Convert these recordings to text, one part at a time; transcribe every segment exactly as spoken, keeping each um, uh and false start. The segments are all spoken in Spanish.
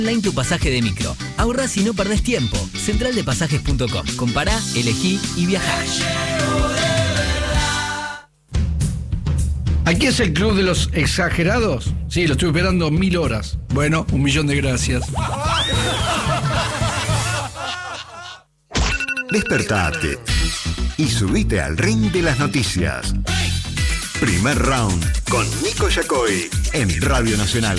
Online tu pasaje de micro. Ahorra si no perdés tiempo. central de pasajes punto com. Compará, elegí y viajá. ¿Aquí es el club de los exagerados? Sí, lo estoy esperando mil horas. Bueno, un millón de gracias. Despertate y subite al ring de las noticias. Primer round con Nico Yacoy en Radio Nacional.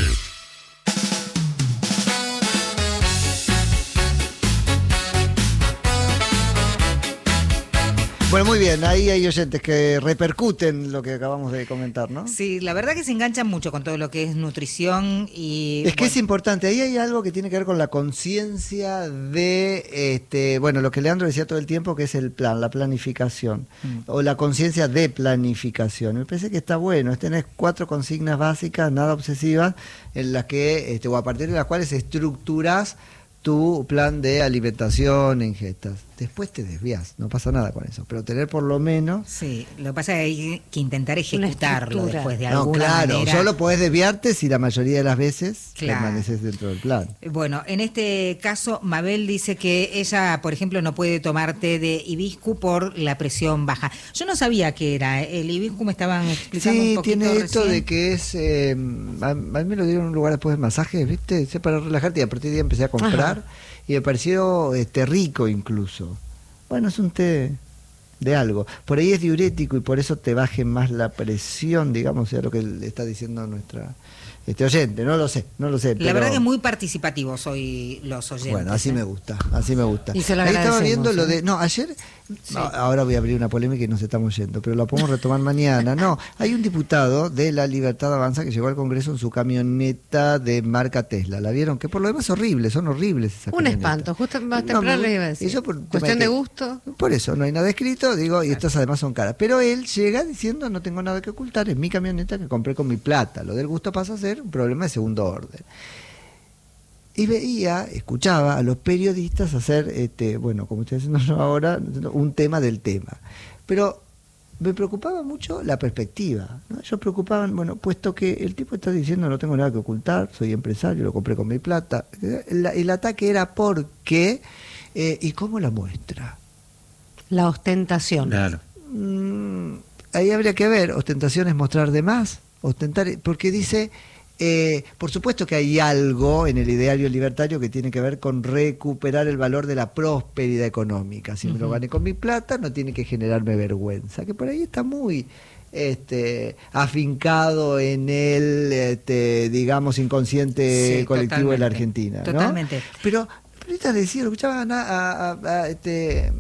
Bueno, muy bien, ahí hay oyentes que repercuten lo que acabamos de comentar, ¿no? Sí, la verdad que se enganchan mucho con todo lo que es nutrición y... Es que bueno. es importante, ahí hay algo que tiene que ver con la conciencia de, este, bueno, lo que Leandro decía todo el tiempo, que es el plan, la planificación, mm. o la conciencia de planificación. Me parece que está bueno, es tener cuatro consignas básicas, nada obsesivas, en las que, este, o a partir de las cuales estructuras tu plan de alimentación e ingestas. Después te desvías, no pasa nada con eso, pero tener por lo menos... Sí, lo que pasa es que hay que intentar ejecutarlo después de no, alguna claro, manera. Solo podés desviarte si la mayoría de las veces claro. permaneces dentro del plan. Bueno, en este caso, Mabel dice que ella, por ejemplo, no puede tomar té de hibisco por la presión baja. Yo no sabía qué era, el hibisco me estaban explicando sí, un poquito tiene recién. esto de que es... Eh, a, a mí me lo dieron en un lugar después de masajes, ¿viste? Es para relajarte y a partir de ahí empecé a comprar. Ajá. Y me pareció este, rico incluso. Bueno, es un té de algo. Por ahí es diurético y por eso te baje más la presión, digamos, sea lo que le está diciendo nuestra este oyente. No lo sé, no lo sé. La pero... verdad que muy participativos hoy los oyentes. Bueno, así ¿eh? me gusta, así me gusta. Y se lo ahí estaba viendo ¿eh? lo de... No, ayer... Sí. No, ahora voy a abrir una polémica y nos estamos yendo, pero la podemos retomar mañana. No, hay un diputado de La Libertad Avanza que llegó al Congreso en su camioneta de marca Tesla. ¿La vieron? Que por lo demás es horrible, son horribles esas Un camionetas. espanto, justo más temprano no, le iba a decir. Eso por cuestión de, de gusto. Por eso, no hay nada escrito, digo, y estas además son caras. Pero él llega diciendo, no tengo nada que ocultar, es mi camioneta que compré con mi plata. Lo del gusto pasa a ser un problema de segundo orden. Y veía, escuchaba a los periodistas hacer, este, bueno, como estoy haciendo yo ahora, un tema del tema. Pero me preocupaba mucho la perspectiva, ¿no? Ellos preocupaban, bueno, puesto que el tipo está diciendo no tengo nada que ocultar, soy empresario, lo compré con mi plata. El, el ataque era por qué eh, y cómo la muestra. La ostentación. Claro. Mm, ahí habría que ver, ostentación es mostrar de más, ostentar, porque dice... Eh, por supuesto que hay algo en el ideario libertario que tiene que ver con recuperar el valor de la prosperidad económica. Si uh-huh. me lo gané con mi plata, no tiene que generarme vergüenza, que por ahí está muy este, afincado en el, este, digamos, inconsciente sí, colectivo de la Argentina, ¿no? Totalmente. Pero ahorita decía, lo escuchaban a, a, a, a este,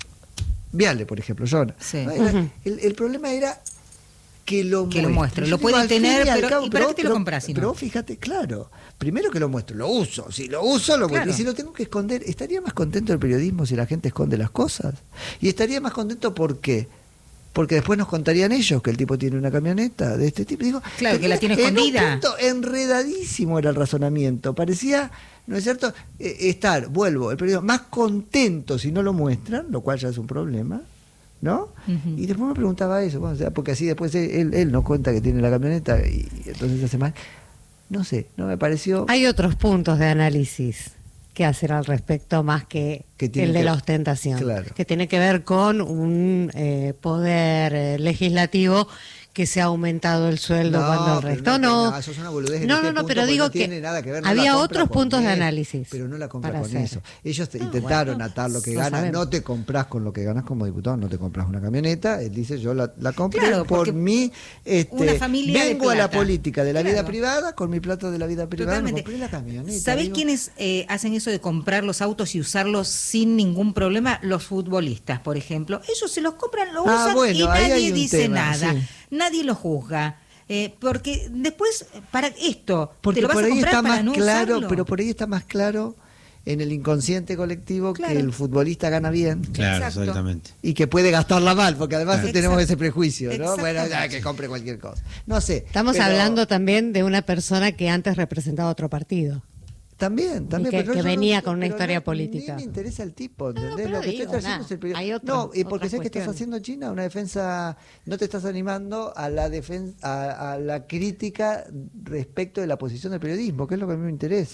Viale, por ejemplo, Jonah. Sí. Uh-huh. el, el problema era... que lo que muestre. lo muestre, lo puede tener, pero cabo, ¿y para qué te lo compras? Si no? Pero fíjate, claro, primero que lo muestro, lo uso, si lo uso, lo claro. muestro, y si lo tengo que esconder, ¿estaría más contento el periodismo si la gente esconde las cosas? Y estaría más contento, ¿por qué? Porque después nos contarían ellos que el tipo tiene una camioneta de este tipo. Digo, claro, que la tiene escondida. En un punto enredadísimo era el razonamiento, parecía, ¿no es cierto?, eh, estar, vuelvo, el periodismo más contento si no lo muestran, lo cual ya es un problema, ¿no? Uh-huh. Y después me preguntaba eso, bueno, o sea, porque así después él, él nos cuenta que tiene la camioneta y entonces hace mal. No sé, no me pareció... Hay otros puntos de análisis que hacer al respecto más que, que el de que, la ostentación, claro. que tiene que ver con un eh, poder eh, legislativo que se ha aumentado el sueldo no, cuando el resto no. No, eso es una boludez. No, no, no, pero digo no que, que no había otros puntos de análisis. Pero no la compra con hacer. eso. Ellos te no, intentaron bueno, atar lo que lo ganas. sabemos. No te compras con lo que ganas como diputado, no te compras una camioneta. Él dice, yo la, la compré claro, por mi... Este, una familia vengo de a la política de la claro. vida privada, con mi plata de la vida privada, Totalmente. me compré la camioneta. ¿Sabés digo, quiénes eh, hacen eso de comprar los autos y usarlos sin ningún problema? Los futbolistas, por ejemplo. Ellos se los compran, lo usan ah, bueno, y nadie un dice tema, nada. Sí. Nadie lo juzga. Eh, porque después, para esto, porque te lo vas por a ahí comprar está para más no claro, usarlo. pero por ahí está más claro en el inconsciente colectivo claro. que el futbolista gana bien. Claro, Exacto. exactamente. Y que puede gastarla mal, porque además Claro. tenemos ese prejuicio, ¿no? Bueno, ya, que Exactamente. compre cualquier cosa. No sé. Estamos pero hablando también de una persona que antes representaba otro partido. También, también. que, pero que yo venía no, con una pero historia no, política. Ni me interesa el tipo, ¿entendés? No, no, Lo que digo, estoy haciendo nada. es el periodismo. Hay otro- No, y porque otras sé que estás cuestiones. haciendo, China, una defensa, no te estás animando a la defensa, a, a la crítica respecto de la posición del periodismo, que es lo que a mí me interesa.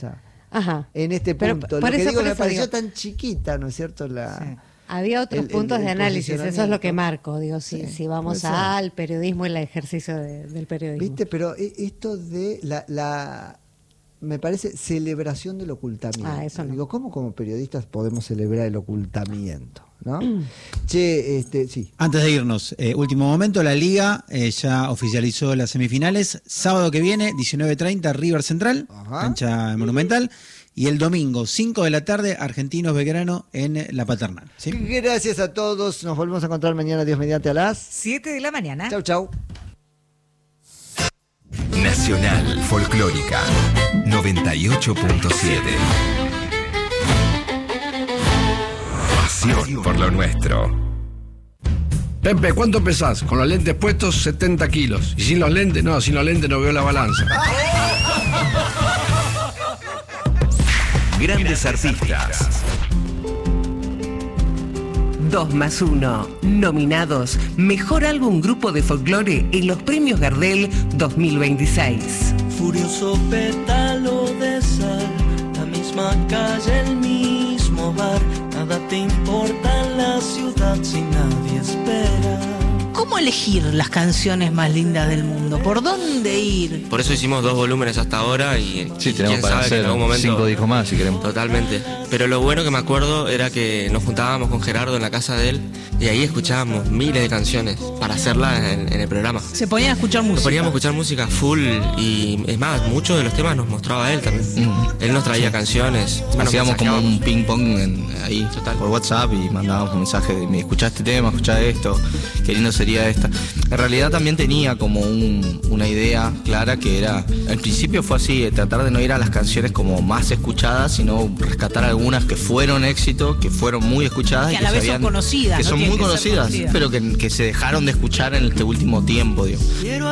Ajá. en este Pero punto. por Lo que eso- digo, por me eso pareció digo. tan chiquita, ¿no es cierto? La, Sí. Había otros el- el- puntos el de análisis, eso es lo que posicionamiento. marco, digo, si, Sí, si vamos puede ser. al periodismo y el ejercicio de- del periodismo. ¿Viste? Pero e- esto de la, la me parece celebración del ocultamiento. Ah, eso no. Digo, ¿cómo como periodistas podemos celebrar el ocultamiento? ¿No? Che, este, sí. Antes de irnos, eh, último momento, la Liga eh, ya oficializó las semifinales. Sábado que viene, diecinueve treinta, River Central, Ajá. cancha Monumental. Y el domingo, cinco de la tarde, Argentinos Belgrano en La Paternal. ¿sí? Gracias a todos. Nos volvemos a encontrar mañana, Dios mediante, a las siete de la mañana. Chau, chau. Nacional Folclórica noventa y ocho punto siete. Pasión por lo nuestro. Pepe, ¿cuánto pesás? Con los lentes puestos, setenta kilos. Y sin los lentes, no, sin los lentes no veo la balanza. Grandes artistas. dos más uno. Nominados Mejor Álbum Grupo de Folclore en los Premios Gardel dos mil veintiséis. Furioso pétalo de sal, la misma calle, el mismo bar. Nada te importa en la ciudad si nadie espera. ¿Cómo elegir las canciones más lindas del mundo? ¿Por dónde ir? Por eso hicimos dos volúmenes hasta ahora y Sí, y tenemos quién para sabe que hacer en algún momento cinco discos más si queremos. Totalmente. Pero lo bueno que me acuerdo era que nos juntábamos con Gerardo en la casa de él y ahí escuchábamos miles de canciones para hacerlas en, en el programa. Se ponían a escuchar música. Nos poníamos a escuchar música full y es más, muchos de los temas nos mostraba él también. Mm. Él nos traía canciones. nos Hacíamos como mensajeábamos. un ping pong en- ahí Total. por WhatsApp y mandábamos mensajes de "Me escuchá este tema, escuchá esto, qué lindo sería esta". En realidad también tenía como un- una idea clara que era, al principio fue así, de tratar de no ir a las canciones como más escuchadas, sino rescatar algunas que fueron éxito, que fueron muy escuchadas Que y a la vez son sabían- conocidas, que no son tienen muy que ser conocidas, conocidas. pero que, que se dejaron de escuchar en este último tiempo, digo. Quiero